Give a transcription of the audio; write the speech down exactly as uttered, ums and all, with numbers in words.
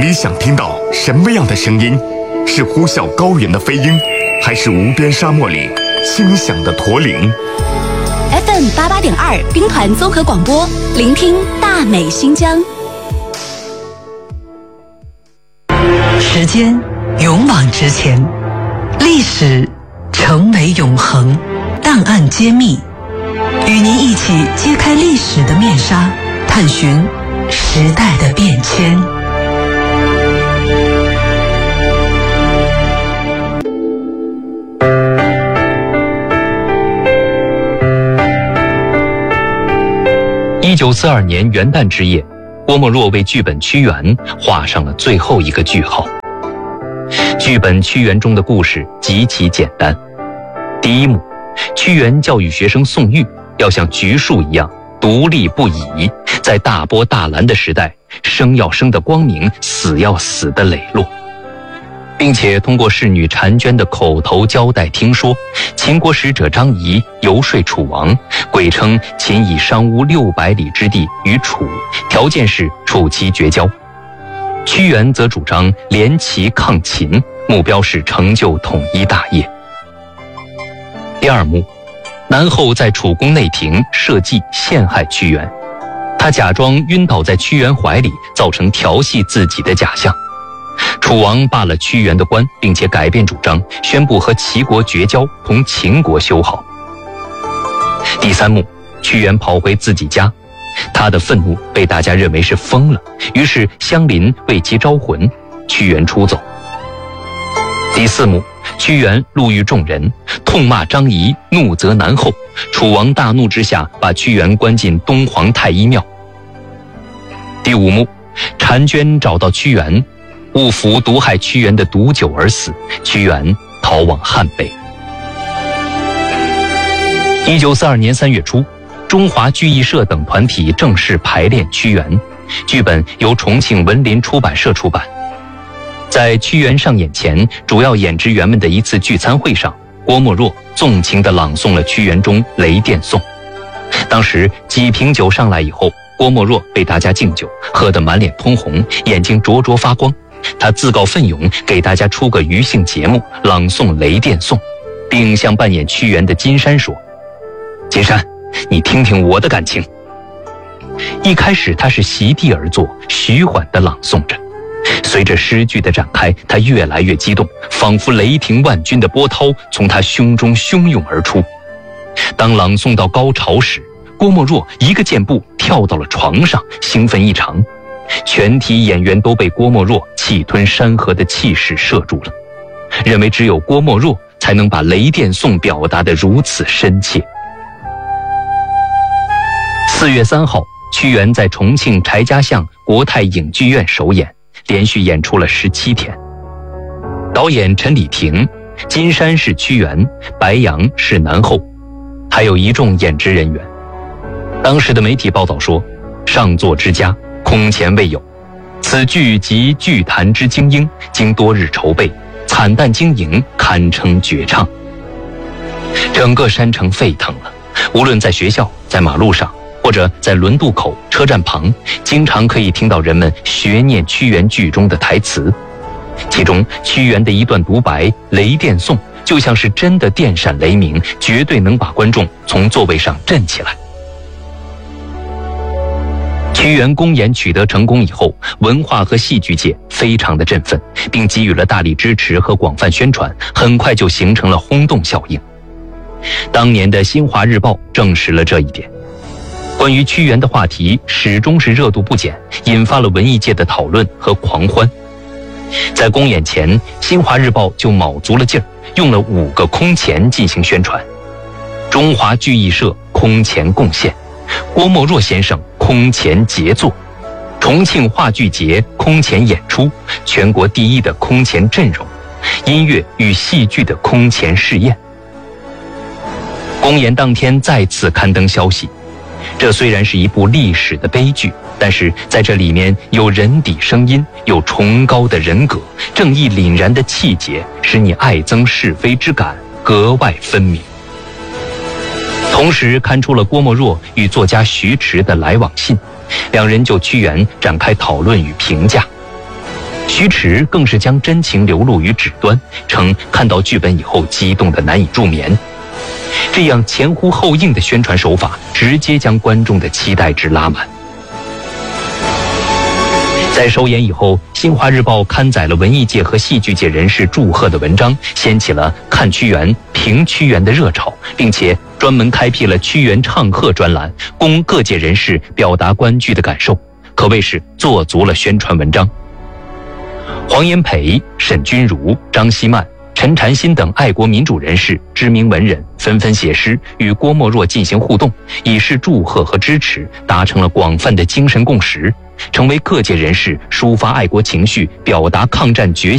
你想听到什么样的声音？是呼啸高原的飞鹰，还是无边沙漠里轻响的驼铃 ？F M 八八点二兵团综合广播，聆听大美新疆。 时间勇往直前，历史成为永恒，档案揭秘，与您一起揭开历史的面纱，探寻时代的变迁。 一九四二年元旦之夜，郭沫若为剧本《屈原》画上了最后一个句号。剧本《屈原》中的故事极其简单。第一幕，屈原教育学生宋玉要像橘树一样独立不倚，在大波大澜的时代，生要生的光明，死要死的磊落，并且通过侍女婵娟的口头交代听说，秦国使者张仪游说楚王，鬼称秦以商巫六百里之地于楚，条件是楚齐绝交。屈原则主张联齐抗秦，目标是成就统一大业。第二幕，南后在楚宫内廷设计陷害屈原，他假装晕倒在屈原怀里，造成调戏自己的假象。楚王罢了屈原的官，并且改变主张，宣布和齐国绝交，同秦国修好。第三幕，屈原跑回自己家，他的愤怒被大家认为是疯了，于是乡邻为其招魂，屈原出走。第四幕，屈原路遇众人，痛骂张仪，怒责南后，楚王大怒之下，把屈原关进东皇太一庙。第五幕，婵娟找到屈原，误服毒害屈原的毒酒而死，屈原逃往汉北。一九四二年三月初，中华剧艺社等团体正式排练屈原，剧本由重庆文林出版社出版。在屈原上演前，主要演职员们的一次聚餐会上，郭沫若纵情地朗诵了屈原中《雷电颂》。当时几瓶酒上来以后，郭沫若被大家敬酒，喝得满脸通红，眼睛灼灼发光。他自告奋勇给大家出个余兴节目，朗诵《雷电颂》，并向扮演屈原的金山说：“金山，你听听我的感情。”一开始他是席地而坐，徐缓地朗诵着。随着诗句的展开，他越来越激动，仿佛雷霆万钧的波涛从他胸中汹涌而出。当朗诵到高潮时，郭沫若一个箭步跳到了床上，兴奋异常。全体演员都被郭沫若气吞山河的气势摄住了，认为只有郭沫若才能把雷电颂表达得如此深切。四月三号，屈原在重庆柴家巷国泰影剧院首演，连续演出了十七天。导演陈礼亭，金山是屈原，白杨是南后，还有一众演职人员。当时的媒体报道说，上作之家空前未有，此剧集剧坛之精英，经多日筹备，惨淡经营，堪称绝唱。整个山城沸腾了，无论在学校、在马路上，或者在轮渡口、车站旁，经常可以听到人们学念屈原剧中的台词。其中屈原的一段独白《雷电颂》就像是真的电闪雷鸣，绝对能把观众从座位上震起来。屈原公演取得成功以后，文化和戏剧界非常的振奋，并给予了大力支持和广泛宣传，很快就形成了轰动效应。当年的《新华日报》证实了这一点。关于屈原的话题始终是热度不减，引发了文艺界的讨论和狂欢。在公演前，《新华日报》就卯足了劲儿，用了五个空前进行宣传：中华剧艺社空前贡献，郭沫若先生空前杰作，重庆话剧节空前演出，全国第一的空前阵容，音乐与戏剧的空前试验。公演当天再次刊登消息，这虽然是一部历史的悲剧，但是在这里面有人底声音，有崇高的人格，正义凛然的气节，使你爱憎是非之感格外分明。同时刊出了郭沫若与作家徐迟的来往信，两人就屈原展开讨论与评价。 徐迟更是将真情流露于纸端，称看到剧本以后激动得难以入眠。这样前呼后应的宣传手法，直接将观众的期待值拉满。在首演以后，新华日报刊载了文艺界和戏剧界人士祝贺的文章，掀起了看屈原、评屈原的热潮，并且专门开辟了屈原唱和专栏，供各界人士表达观剧的感受，可谓是做足了宣传文章。黄炎培、沈钧儒、张希曼、陈禅心等爱国民主人士、知名文人纷纷写诗与郭沫若进行互动，以示祝贺和支持，达成了广泛的精神共识，成为各界人士抒发爱国情绪、表达抗战决心